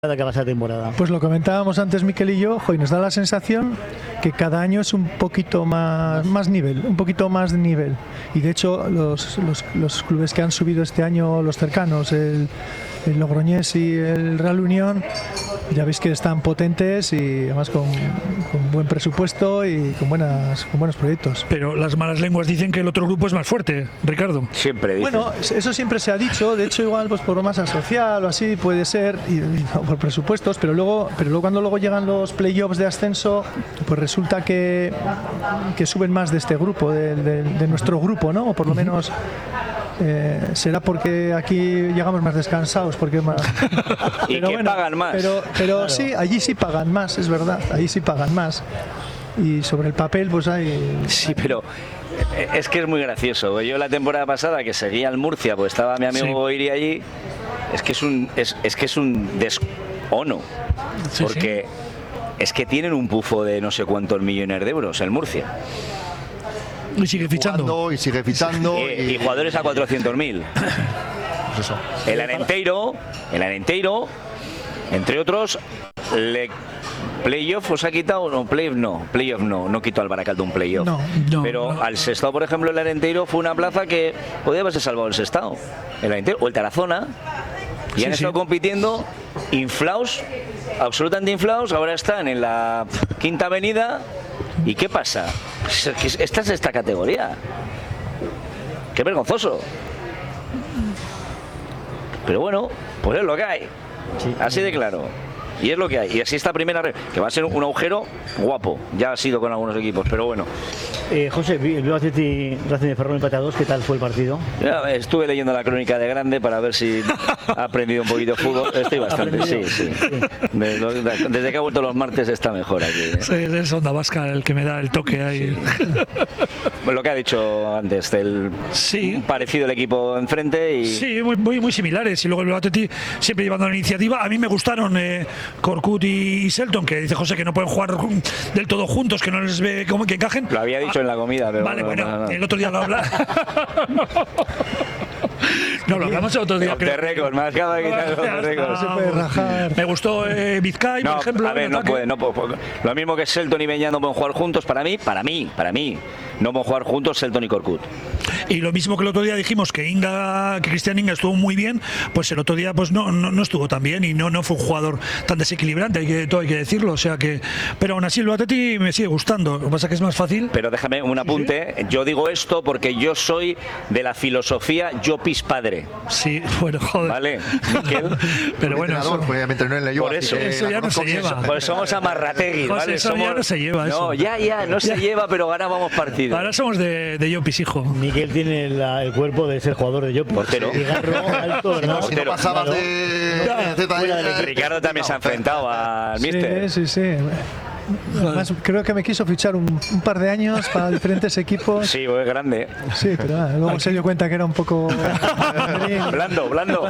de que va a ser temporada. Pues lo comentábamos antes Miquel y yo, y nos da la sensación que cada año es un poquito más nivel, un poquito más de nivel. Y de hecho los clubes que han subido este año, los cercanos, el Logroñés y el Real Unión, ya veis que están potentes y además con buen presupuesto y con buenos proyectos. Pero las malas lenguas dicen que el otro grupo es más fuerte, Ricardo. Siempre dicen. Bueno, eso siempre se ha dicho, de hecho igual pues por masa social o así puede ser, y por presupuestos, pero luego cuando llegan los playoffs de ascenso, pues resulta que suben más de este grupo, de nuestro grupo, ¿no? O por lo menos será porque aquí llegamos más descansados, porque más y que bueno, pagan más. Pero claro. Sí, allí sí pagan más, es verdad, allí sí pagan más. Y sobre el papel pues hay... Sí, pero es que es muy gracioso. Yo la temporada pasada que seguía al Murcia, pues estaba mi amigo Iri allí, es que es un deshono, porque es que tienen un pufo de no sé cuántos millones de euros el Murcia. Y sigue fichando. Y sigue fichando. Y jugadores a 400.000. Pues eso. El Arenteiro, entre otros, playoff os ha quitado, playoff no quitó al Baracaldo un playoff. Pero al Sestao, por ejemplo, el Arenteiro fue una plaza que podía haberse salvado el Sestao. El Arenteiro o el Tarazona. Y han estado compitiendo inflados, absolutamente inflados. Ahora están en la Quinta Avenida. ¿Y qué pasa? Esta es esta categoría. ¡Qué vergonzoso! Pero bueno, pues es lo que hay. Así de claro. Y es lo que hay. Y así esta primera que va a ser un agujero guapo. Ya ha sido con algunos equipos, pero bueno. José, el Bilbao Athletic Racing de Ferrol empate a 2, ¿qué tal fue el partido? Ya, estuve leyendo la crónica de Grande para ver si ha aprendido un poquito de fútbol. Estoy bastante, sí. Desde que ha vuelto los martes está mejor aquí. Sí, es Onda Vasca el que me da el toque ahí. Pues lo que ha dicho antes, parecido el equipo enfrente y... Sí, muy similares. Y luego el Bilbao Athletic siempre llevando la iniciativa. A mí me gustaron Korkut y Selton, que dice José que no pueden jugar del todo juntos, que no les ve como que encajen. Lo había dicho en la comida, pero vale, bueno, el otro día lo habla. No, lo hablamos el otro día. De récord, me acaba de quitar los récords. Se puede rajar. Me gustó Vizcay, por ejemplo. A ver, no puede. Lo mismo que Selton y Beñat no pueden jugar juntos, para mí, no pueden jugar juntos Selton y Korkut. Y lo mismo que el otro día dijimos que Cristian Inga estuvo muy bien, pues el otro día pues no estuvo tan bien y no fue un jugador tan desequilibrante, todo hay que decirlo, o sea que, pero aún así el Atleti me sigue gustando, lo que pasa es que es más fácil. Pero déjame un apunte, yo digo esto porque yo soy de la filosofía yo pis padre. Sí, bueno, joder. Vale, pero bueno, me entrenó en la por eso ya no se lleva. Pues somos amarrategui, ¿vale? Eso ya no se lleva. No, ya no se lleva, pero ganábamos partidos. Ahora somos de Yopis, hijo. Miguel tiene el cuerpo de ser jugador de Yopis. Portero. Cigarro alto, ¿verdad? Si no pasabas de Ricardo también se ha enfrentado al míster. Sí. Además, creo que me quiso fichar un par de años para diferentes equipos. Sí, es grande. Sí, pero luego se dio cuenta que era un poco... blando.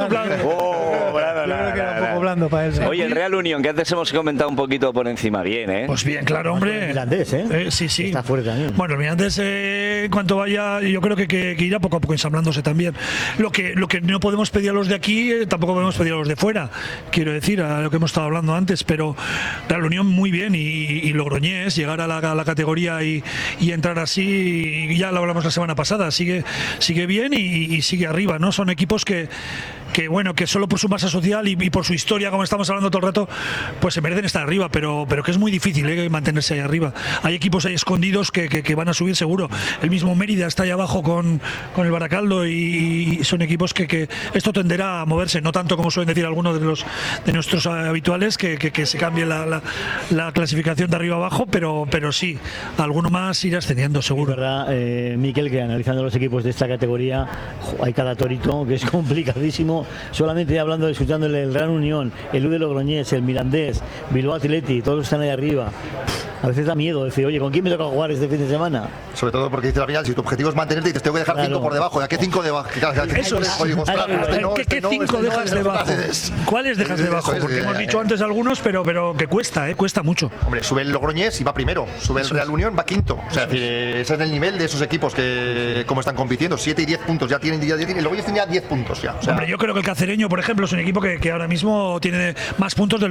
Creo que era un poco blando para él. Oye, el Real Unión, que antes hemos comentado un poquito por encima, bien, ¿eh? Pues bien, claro, hombre. El Mirandés, sí. Está fuerte también. Bueno, el Mirandés, en cuanto vaya, yo creo que irá poco a poco ensamblándose también. Lo que no podemos pedir a los de aquí, tampoco podemos pedir a los de fuera. Quiero decir, a lo que hemos estado hablando antes, pero Real Unión muy bien y Logroñés, llegar a la categoría y entrar así, y ya lo hablamos la semana pasada, sigue bien y sigue arriba, ¿no? Son equipos que solo por su masa social y por su historia, como estamos hablando todo el rato, pues se merecen estar arriba, pero que es muy difícil mantenerse ahí arriba. Hay equipos ahí escondidos que van a subir seguro. El mismo Mérida está ahí abajo con el Baracaldo y son equipos que esto tenderá a moverse, no tanto como suelen decir algunos de nuestros habituales, que se cambie la clasificación de arriba abajo, pero sí, alguno más irá ascendiendo seguro. Es verdad, Miquel, que analizando los equipos de esta categoría hay cada torito que es complicadísimo. Solamente escuchando el Real Unión, el U de Logroñés, el Mirandés, Bilbao Athletic, todos están ahí arriba. A veces da miedo decir, oye, ¿con quién me toca jugar este fin de semana? Sobre todo porque dices al final, si tu objetivo es mantenerte, dices, tengo que dejar 5 por debajo. ¿A qué 5 debajo? Eso es. ¿Qué 5 dejas debajo? ¿Cuáles dejas debajo? Porque hemos dicho antes algunos, pero que cuesta mucho. Hombre, sube el Logroñés y va primero. Sube el Real Unión, va quinto. O sea, ese es el nivel de esos equipos que como están compitiendo. 7 y 10 puntos ya tienen. Y luego ellos tienen ya 10 puntos ya. O sea, hombre, yo creo creo que el Cacereño, por ejemplo, es un equipo que ahora mismo tiene más puntos de